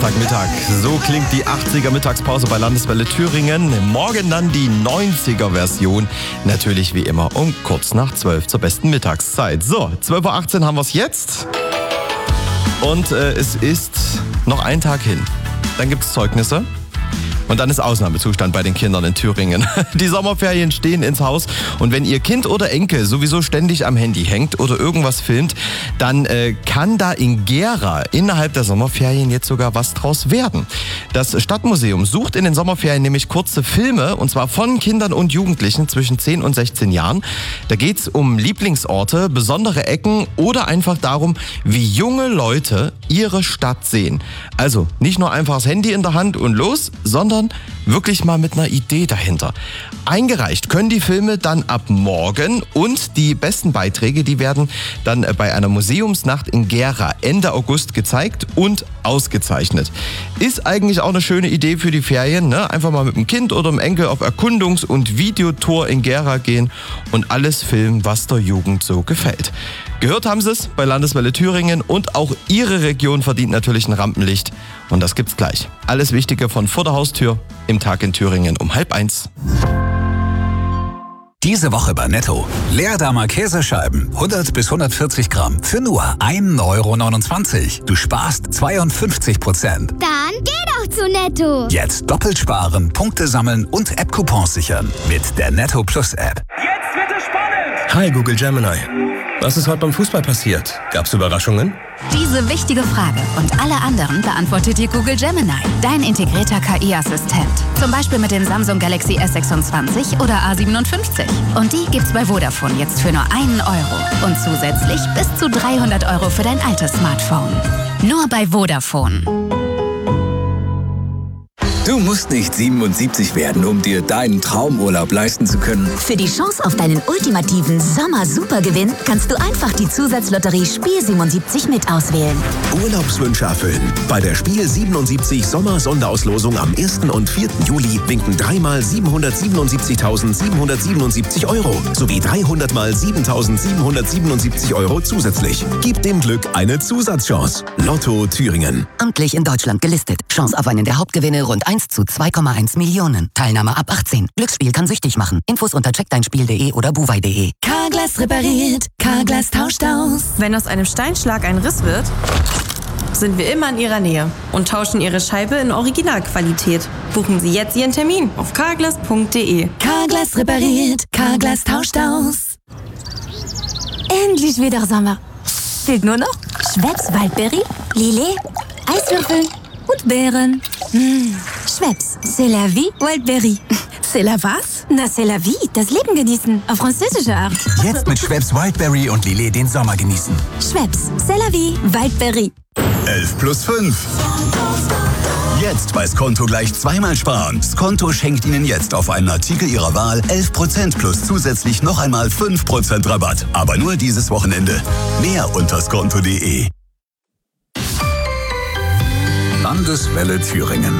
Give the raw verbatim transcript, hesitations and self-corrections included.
Mittag. So klingt die achtziger Mittagspause bei Landeswelle Thüringen. Morgen dann die neunziger Version. Natürlich wie immer um kurz nach zwölf zur besten Mittagszeit. So, zwölf Uhr achtzehn haben wir es jetzt. Und äh, es ist noch ein Tag hin. Dann gibt es Zeugnisse. Und dann ist Ausnahmezustand bei den Kindern in Thüringen. Die Sommerferien stehen ins Haus und wenn ihr Kind oder Enkel sowieso ständig am Handy hängt oder irgendwas filmt, dann äh, kann da in Gera innerhalb der Sommerferien jetzt sogar was draus werden. Das Stadtmuseum sucht in den Sommerferien nämlich kurze Filme und zwar von Kindern und Jugendlichen zwischen zehn und sechzehn Jahren. Da geht's um Lieblingsorte, besondere Ecken oder einfach darum, wie junge Leute ihre Stadt sehen. Also nicht nur einfach das Handy in der Hand und los, sondern wirklich mal mit einer Idee dahinter. Eingereicht können die Filme dann ab morgen und die besten Beiträge, die werden dann bei einer Museumsnacht in Gera Ende August gezeigt und ausgezeichnet. Ist eigentlich auch eine schöne Idee für die Ferien, ne? Einfach mal mit dem Kind oder dem Enkel auf Erkundungs- und Videotour in Gera gehen und alles filmen, was der Jugend so gefällt. Gehört haben Sie es bei Landeswelle Thüringen und auch Ihre Region verdient natürlich ein Rampenlicht. Und das gibt's gleich. Alles Wichtige von vor der Haustür im Tag in Thüringen um halb eins. Diese Woche bei Netto. Leerdammer Käsescheiben, hundert bis hundertvierzig Gramm für nur ein Euro neunundzwanzig. Du sparst zweiundfünfzig Prozent. Dann geh doch zu Netto. Jetzt doppelt sparen, Punkte sammeln und App-Coupons sichern mit der Netto Plus App. Jetzt wird es spannend! Hi Google Gemini. Was ist heute beim Fußball passiert? Gab's Überraschungen? Diese wichtige Frage und alle anderen beantwortet dir Google Gemini, dein integrierter K I-Assistent. Zum Beispiel mit dem Samsung Galaxy S sechsundzwanzig oder A siebenundfünfzig. Und die gibt's bei Vodafone jetzt für nur einen Euro. Und zusätzlich bis zu dreihundert Euro für dein altes Smartphone. Nur bei Vodafone. Du musst nicht siebenundsiebzig werden, um dir deinen Traumurlaub leisten zu können. Für die Chance auf deinen ultimativen Sommer-Supergewinn kannst du einfach die Zusatzlotterie Spiel siebenundsiebzig mit auswählen. Urlaubswünsche erfüllen. Bei der Spiel siebenundsiebzig Sommer-Sonderauslosung am ersten und vierten Juli winken dreimal siebenhundertsiebenundsiebzigtausendsiebenhundertsiebenundsiebzig Euro sowie dreihundert mal siebentausendsiebenhundertsiebenundsiebzig Euro zusätzlich. Gib dem Glück eine Zusatzchance. Lotto Thüringen. Amtlich in Deutschland gelistet. Chance auf einen der Hauptgewinne rund eins zu zwei Komma eins Millionen. Teilnahme ab achtzehn. Glücksspiel kann süchtig machen. Infos unter check dein spiel punkt de oder buwei punkt de. Carglass repariert. Carglass tauscht aus. Wenn aus einem Steinschlag ein Riss wird, sind wir immer in Ihrer Nähe und tauschen Ihre Scheibe in Originalqualität. Buchen Sie jetzt Ihren Termin auf carglass punkt de. Carglass repariert. Carglass tauscht aus. Endlich wieder Sommer. Fehlt nur noch Schweppes Waldbeere, Lillet, Eiswürfel und Beeren. Mmh. Schweppes, c'est la vie, Wildberry. C'est la was? Na, c'est la vie, das Leben genießen, auf französische Art. Jetzt mit Schweppes Wildberry und Lillet den Sommer genießen. Schweppes, c'est la vie, Wildberry. elf plus fünf. Jetzt bei Skonto gleich zweimal sparen. Skonto schenkt Ihnen jetzt auf einen Artikel Ihrer Wahl elf Prozent plus zusätzlich noch einmal fünf Prozent Rabatt. Aber nur dieses Wochenende. Mehr unter skonto punkt de. Landeswelle Thüringen.